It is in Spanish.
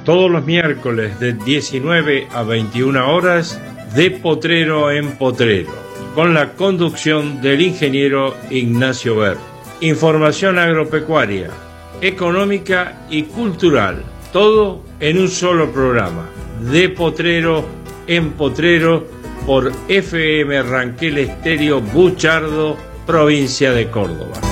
Todos los miércoles de 19 a 21 horas, De Potrero en Potrero, con la conducción del ingeniero Ignacio Ver. Información agropecuaria, económica y cultural, todo en un solo programa. De Potrero en Potrero por FM Ranquel Estéreo Buchardo, provincia de Córdoba.